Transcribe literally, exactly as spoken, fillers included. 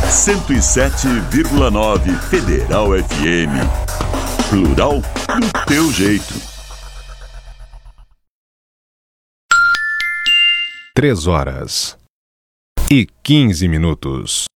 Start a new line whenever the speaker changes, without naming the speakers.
cento e sete vírgula nove Federal F M. Plural do teu jeito.
Três horas e quinze minutos.